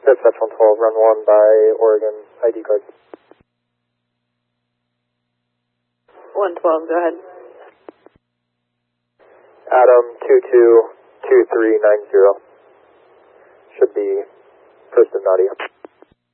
Dispatch 112, run 1 by Oregon ID card. 112, go ahead. Adam 222390. Should be Kristen Nadia.